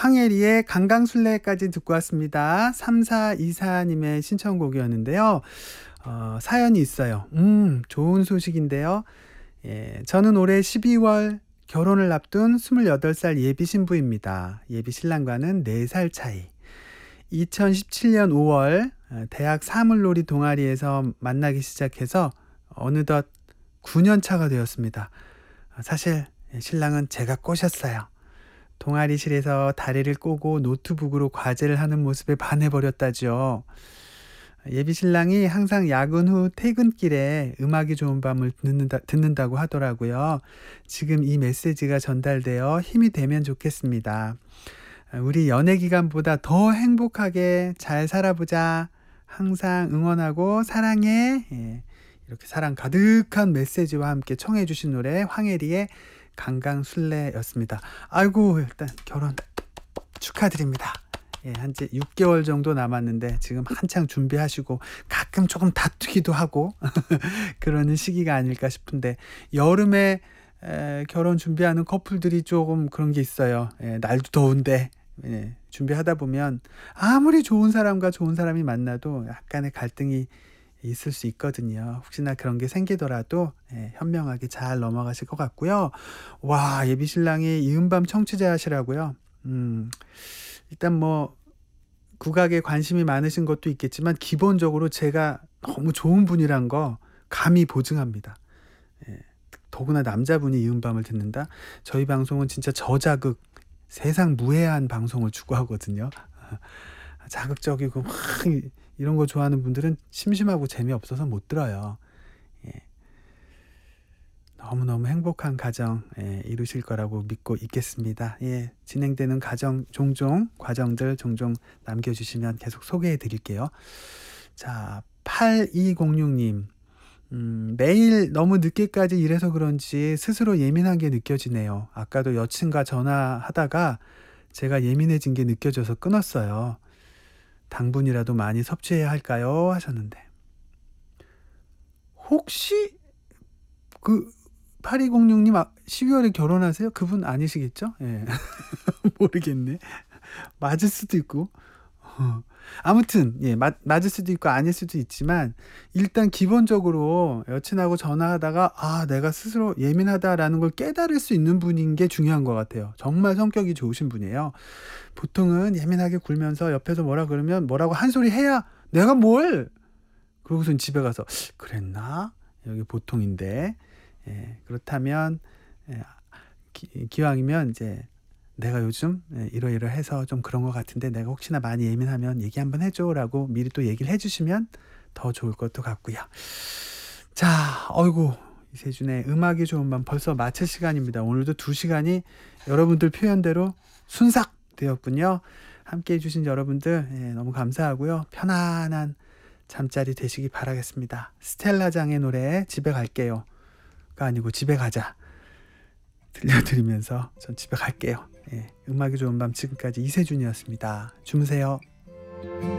황혜리의 강강술래까지 듣고 왔습니다. 3424님의 신청곡이었는데요. 사연이 있어요. 좋은 소식인데요. 예, 저는 올해 12월 결혼을 앞둔 28살 예비 신부입니다. 예비 신랑과는 4살 차이. 2017년 5월 대학 사물놀이 동아리에서 만나기 시작해서 어느덧 9년 차가 되었습니다. 사실 신랑은 제가 꼬셨어요. 동아리실에서 다리를 꼬고 노트북으로 과제를 하는 모습에 반해버렸다죠. 예비 신랑이 항상 야근 후 퇴근길에 음악이 좋은 밤을 듣는다고 하더라고요. 지금 이 메시지가 전달되어 힘이 되면 좋겠습니다. 우리 연애 기간보다 더 행복하게 잘 살아보자. 항상 응원하고 사랑해. 예, 이렇게 사랑 가득한 메시지와 함께 청해 주신 노래 황혜리의 강강술래였습니다. 아이고, 일단 결혼 축하드립니다. 예, 한지 6개월 정도 남았는데 지금 한창 준비하시고 가끔 조금 다투기도 하고 그러는 시기가 아닐까 싶은데, 여름에 결혼 준비하는 커플들이 조금 그런 게 있어요. 예, 날도 더운데 준비하다 보면 아무리 좋은 사람과 좋은 사람이 만나도 약간의 갈등이 있을 수 있거든요. 혹시나 그런 게 생기더라도 현명하게 잘 넘어가실 것 같고요. 와, 예비 신랑이 이은밤 청취자 하시라고요. 일단 뭐 국악에 관심이 많으신 것도 있겠지만 기본적으로 제가 너무 좋은 분이란 거 감히 보증합니다. 더구나 남자분이 이은밤을 듣는다? 저희 방송은 진짜 저자극, 세상 무해한 방송을 추구하거든요. 자극적이고 막 이런 거 좋아하는 분들은 심심하고 재미없어서 못 들어요. 너무너무 행복한 가정 이루실 거라고 믿고 있겠습니다. 진행되는 과정들 종종 남겨주시면 계속 소개해 드릴게요. 자, 8206님. 매일 너무 늦게까지 일해서 그런지 스스로 예민한 게 느껴지네요. 아까도 여친과 전화하다가 제가 예민해진 게 느껴져서 끊었어요. 당분이라도 많이 섭취해야 할까요? 하셨는데, 혹시 8206님 12월에 결혼하세요? 그분 아니시겠죠? 예. 모르겠네. 맞을 수도 있고. 아무튼 맞을 수도 있고 아닐 수도 있지만, 일단 기본적으로 여친하고 전화하다가 내가 스스로 예민하다라는 걸 깨달을 수 있는 분인 게 중요한 것 같아요. 정말 성격이 좋으신 분이에요. 보통은 예민하게 굴면서 옆에서 뭐라 그러면 뭐라고 한 소리 해야 내가 뭘, 그러고선 집에 가서 그랬나? 여기 보통인데, 그렇다면 기왕이면 이제 내가 요즘 이러이러해서 좀 그런 것 같은데 내가 혹시나 많이 예민하면 얘기 한번 해줘 라고 미리 또 얘기를 해주시면 더 좋을 것도 같고요. 자, 어이구, 이세준의 음악이 좋은 밤 벌써 마칠 시간입니다. 오늘도 2시간이 여러분들 표현대로 순삭 되었군요. 함께 해주신 여러분들 너무 감사하고요. 편안한 잠자리 되시기 바라겠습니다. 스텔라장의 노래 집에 갈게요가 아니고 집에 가자 들려드리면서 전 집에 갈게요. 음악이 좋은 밤 지금까지 이세준이었습니다. 주무세요.